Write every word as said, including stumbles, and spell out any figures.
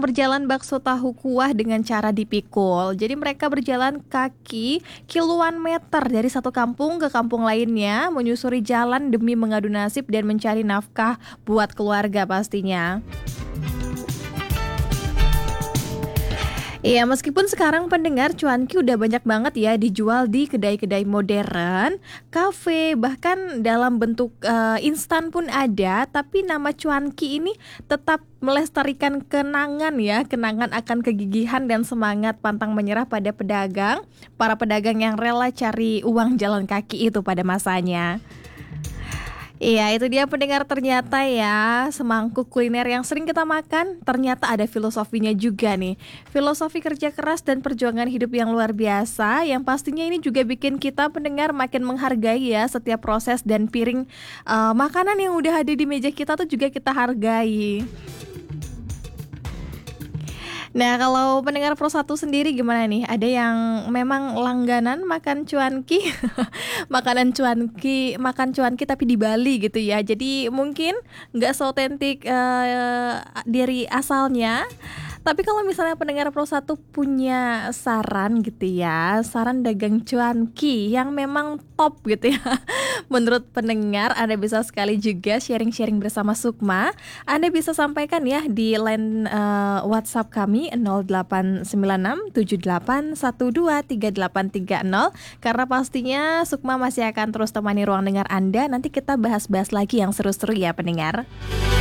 berjalan bakso tahu kuah dengan cara dipikul. Jadi mereka berjalan kaki kiloan meter dari satu kampung ke kampung lainnya, menyusuri jalan demi mengadu nasib dan mencari nafkah buat keluarga pastinya. Iya, meskipun sekarang pendengar cuanki udah banyak banget ya dijual di kedai-kedai modern, kafe, bahkan dalam bentuk uh, instan pun ada, tapi nama cuanki ini tetap melestarikan kenangan ya, kenangan akan kegigihan dan semangat pantang menyerah pada pedagang, para pedagang yang rela cari uang jalan kaki itu pada masanya. Iya, itu dia pendengar, ternyata ya semangkuk kuliner yang sering kita makan ternyata ada filosofinya juga nih. Filosofi kerja keras dan perjuangan hidup yang luar biasa, yang pastinya ini juga bikin kita pendengar makin menghargai ya setiap proses dan piring uh, makanan yang udah ada di meja kita tuh juga kita hargai. Nah, kalau pendengar Pro satu sendiri gimana nih? Ada yang memang langganan makan cuanki? Makanan cuanki, makan cuanki tapi di Bali gitu ya. Jadi mungkin nggak seotentik uh, dari asalnya. Tapi kalau misalnya pendengar Pro satu punya saran gitu ya, saran dagang cuanki yang memang top gitu ya, menurut pendengar, Anda bisa sekali juga sharing-sharing bersama Sukma. Anda bisa sampaikan ya di line uh, WhatsApp kami nol delapan sembilan enam tujuh delapan satu dua tiga delapan tiga nol. Karena pastinya Sukma masih akan terus temani ruang dengar Anda. Nanti kita bahas-bahas lagi yang seru-seru ya pendengar.